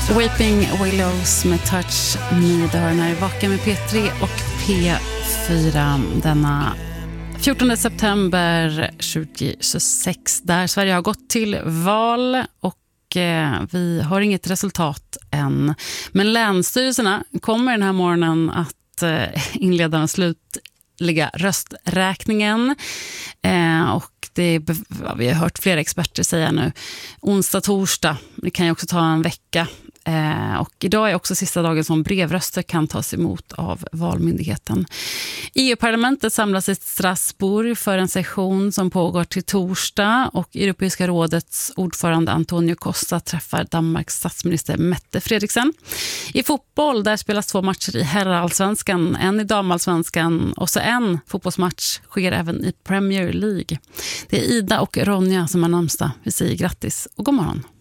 Weeping Willows med Touch Me Dörnar vaken med P3 och P4 denna 14 september 2026 där Sverige har gått till val och vi har inget resultat än. Men länsstyrelserna kommer den här morgonen att inleda den slutliga rösträkningen och vi har hört flera experter säga nu onsdag, torsdag, det kan ju också ta en vecka. Och idag är också sista dagen som brevröster kan tas emot av valmyndigheten. EU-parlamentet samlas i Strasbourg för en session som pågår till torsdag och Europeiska rådets ordförande Antonio Costa träffar Danmarks statsminister Mette Frederiksen. I fotboll där spelas 2 matcher i herrallsvenskan, en i damalsvenskan och så en fotbollsmatch sker även i Premier League. Det är Ida och Ronja som har namnsdag. Vi säger grattis och god morgon.